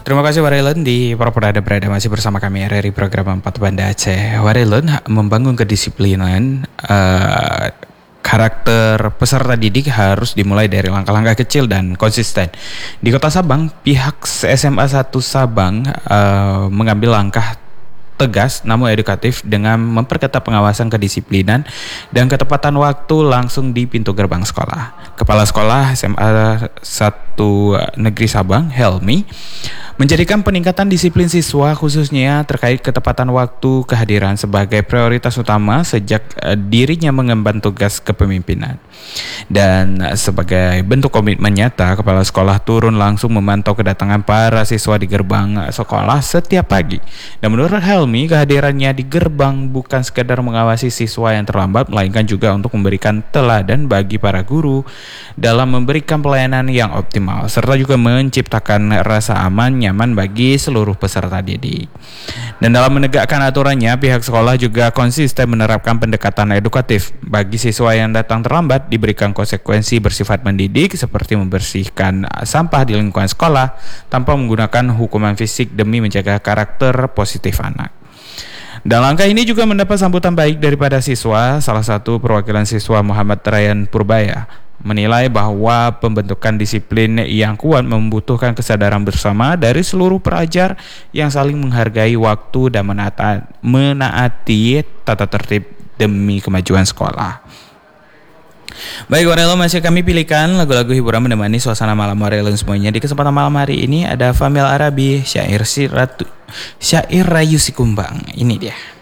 Terima kasih Warilun di berada masih bersama kami RRI program 4 Banda Aceh. Warilun membangun kedisiplinan karakter peserta didik harus dimulai dari langkah-langkah kecil dan konsisten. Di Kota Sabang, pihak SMA 1 Sabang mengambil langkah tegas namun edukatif dengan memperketat pengawasan kedisiplinan dan ketepatan waktu langsung di pintu gerbang sekolah. Kepala Sekolah SMA 1 Negeri Sabang, Helmi, menjadikan peningkatan disiplin siswa khususnya terkait ketepatan waktu kehadiran sebagai prioritas utama sejak dirinya mengemban tugas kepemimpinan. Dan sebagai bentuk komitmen nyata, Kepala Sekolah turun langsung memantau kedatangan para siswa di gerbang sekolah setiap pagi. Dan menurut Helmi, kehadirannya di gerbang bukan sekadar mengawasi siswa yang terlambat, melainkan juga untuk memberikan teladan bagi para guru dalam memberikan pelayanan yang optimal, serta juga menciptakan rasa aman, nyaman bagi seluruh peserta didik. Dan dalam menegakkan aturannya, pihak sekolah juga konsisten menerapkan pendekatan edukatif. Bagi siswa yang datang terlambat, diberikan konsekuensi bersifat mendidik seperti membersihkan sampah di lingkungan sekolah tanpa menggunakan hukuman fisik demi menjaga karakter positif anak. Dan langkah ini juga mendapat sambutan baik daripada siswa. Salah satu perwakilan siswa, Muhammad Ryan Purbaya, menilai bahwa pembentukan disiplin yang kuat membutuhkan kesadaran bersama dari seluruh pelajar yang saling menghargai waktu dan menaati tata tertib demi kemajuan sekolah. Baik Warelo, masih kami pilihkan lagu-lagu hiburan menemani suasana malam Warelo semuanya. Di kesempatan malam hari ini ada Famil Arabi, syair Rayu Sikumbang. Ini dia.